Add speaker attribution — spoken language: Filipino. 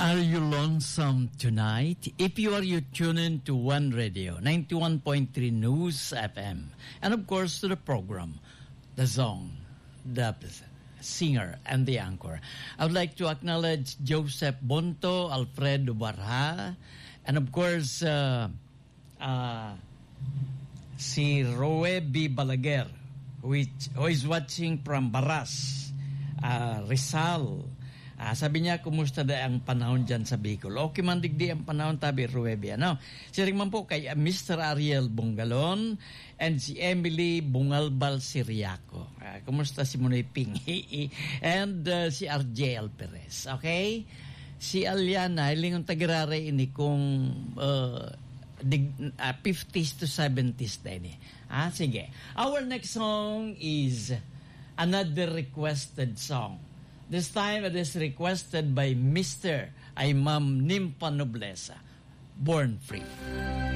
Speaker 1: Are you lonesome tonight? If you are, you tune in to One Radio, 91.3 News FM. And of course, to the program, the song, the singer, and the anchor. I would like to acknowledge Joseph Bonto, Alfredo Barha, and of course, si Roe B. Balaguer, who is watching from Baras, Rizal. Sabi niya, kumusta da ang panahon dyan sa Bicol? Okay man digdi ang panahon, tabi Ruebia. No? Siring man po kay Mr. Ariel Bungalon and si Emily Bungalbal Siriaco. Kumusta si Munoy Ping? And si RJ Perez. Okay? Si Aliana, hilingon tagirare ini kung 50s to 70s din eh. Sige. Our next song is another requested song. This time it is requested by Mr. Ma'am Nimpa Noblesa, Born Free.